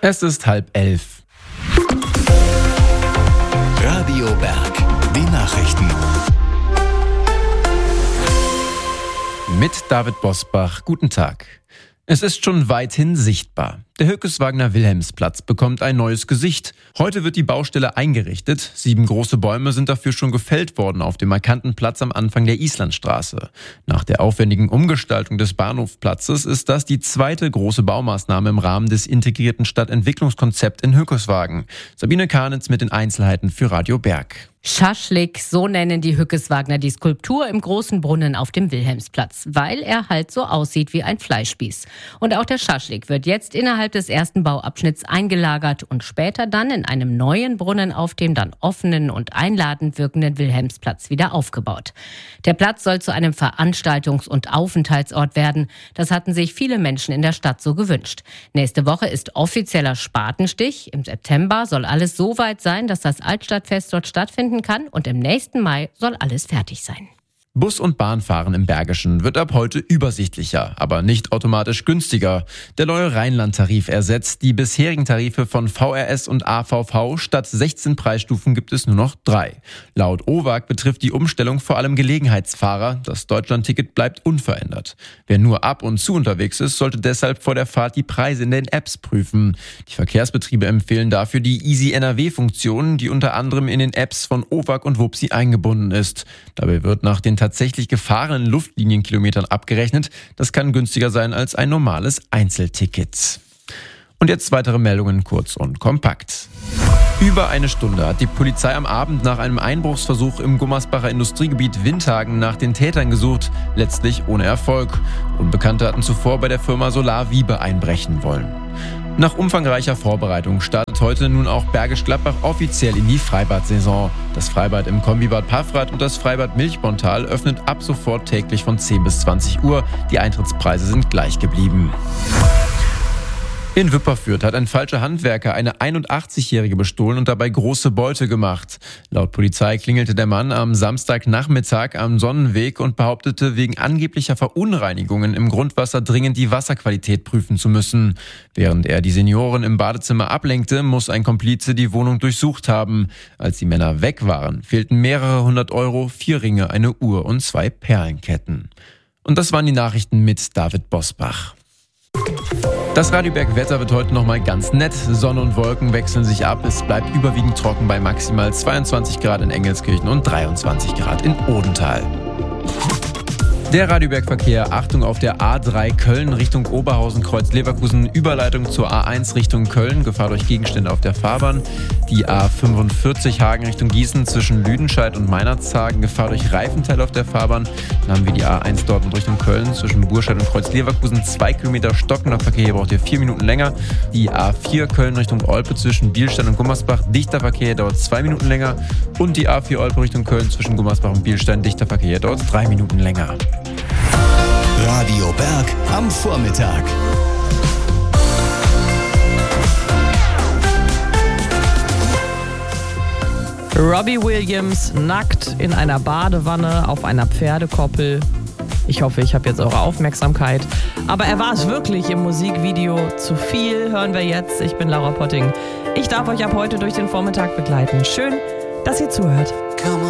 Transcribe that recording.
Es ist 10:30. Radio Berg, die Nachrichten. Mit David Bosbach, guten Tag. Es ist schon weithin sichtbar. Der Hückeswagener-Wilhelmsplatz bekommt ein neues Gesicht. Heute wird die Baustelle eingerichtet. 7 große Bäume sind dafür schon gefällt worden auf dem markanten Platz am Anfang der Islandstraße. Nach der aufwendigen Umgestaltung des Bahnhofplatzes ist das die zweite große Baumaßnahme im Rahmen des integrierten Stadtentwicklungskonzepts in Hückeswagen. Sabine Kahnitz mit den Einzelheiten für Radio Berg. Schaschlik, so nennen die Hückeswagner die Skulptur im großen Brunnen auf dem Wilhelmsplatz, weil er halt so aussieht wie ein Fleischspieß. Und auch der Schaschlik wird jetzt innerhalb des ersten Bauabschnitts eingelagert und später dann in einem neuen Brunnen auf dem dann offenen und einladend wirkenden Wilhelmsplatz wieder aufgebaut. Der Platz soll zu einem Veranstaltungs- und Aufenthaltsort werden. Das hatten sich viele Menschen in der Stadt so gewünscht. Nächste Woche ist offizieller Spatenstich. Im September soll alles so weit sein, dass das Altstadtfest dort stattfinden kann, und im nächsten Mai soll alles fertig sein. Bus- und Bahnfahren im Bergischen wird ab heute übersichtlicher, aber nicht automatisch günstiger. Der neue Rheinland-Tarif ersetzt die bisherigen Tarife von VRS und AVV. Statt 16 Preisstufen gibt es nur noch 3. Laut OWAG betrifft die Umstellung vor allem Gelegenheitsfahrer. Das Deutschland-Ticket bleibt unverändert. Wer nur ab und zu unterwegs ist, sollte deshalb vor der Fahrt die Preise in den Apps prüfen. Die Verkehrsbetriebe empfehlen dafür die Easy NRW-Funktion, die unter anderem in den Apps von OWAG und Wupsi eingebunden ist. Dabei wird nach den tatsächlich gefahrenen Luftlinienkilometern abgerechnet. Das kann günstiger sein als ein normales Einzelticket. Und jetzt weitere Meldungen kurz und kompakt. Über eine Stunde hat die Polizei am Abend nach einem Einbruchsversuch im Gummersbacher Industriegebiet Windhagen nach den Tätern gesucht, letztlich ohne Erfolg. Unbekannte hatten zuvor bei der Firma Solar Wiebe einbrechen wollen. Nach umfangreicher Vorbereitung startet heute nun auch Bergisch Gladbach offiziell in die Freibad-Saison. Das Freibad im Kombibad Paffrath und das Freibad Milchbontal öffnet ab sofort täglich von 10 bis 20 Uhr. Die Eintrittspreise sind gleich geblieben. In Wipperfürth hat ein falscher Handwerker eine 81-Jährige bestohlen und dabei große Beute gemacht. Laut Polizei klingelte der Mann am Samstagnachmittag am Sonnenweg und behauptete, wegen angeblicher Verunreinigungen im Grundwasser dringend die Wasserqualität prüfen zu müssen. Während er die Senioren im Badezimmer ablenkte, muss ein Komplize die Wohnung durchsucht haben. Als die Männer weg waren, fehlten mehrere 100 €, 4 Ringe, eine Uhr und 2 Perlenketten. Und das waren die Nachrichten mit David Bosbach. Das Radio Berg Wetter wird heute nochmal ganz nett. Sonne und Wolken wechseln sich ab. Es bleibt überwiegend trocken bei maximal 22 Grad in Engelskirchen und 23 Grad in Odenthal. Der Radio Berg Verkehr, Achtung auf der A3 Köln Richtung Oberhausen, Kreuz Leverkusen, Überleitung zur A1 Richtung Köln, Gefahr durch Gegenstände auf der Fahrbahn. Die A45 Hagen Richtung Gießen zwischen Lüdenscheid und Meinerzhagen, Gefahr durch Reifenteile auf der Fahrbahn. Dann haben wir die A1 Dortmund Richtung Köln zwischen Burscheid und Kreuz Leverkusen, 2 Kilometer stockender Verkehr, hier braucht ihr 4 Minuten länger. Die A4 Köln Richtung Olpe zwischen Bielstein und Gummersbach, dichter Verkehr, dauert 2 Minuten länger. Und die A4 Olpe Richtung Köln zwischen Gummersbach und Bielstein, dichter Verkehr, dauert 3 Minuten länger. Radio Berg am Vormittag. Robbie Williams nackt in einer Badewanne auf einer Pferdekoppel. Ich hoffe, ich habe jetzt eure Aufmerksamkeit. Aber er war es wirklich im Musikvideo. Zu viel hören wir jetzt. Ich bin Laura Potting. Ich darf euch ab heute durch den Vormittag begleiten. Schön, dass ihr zuhört.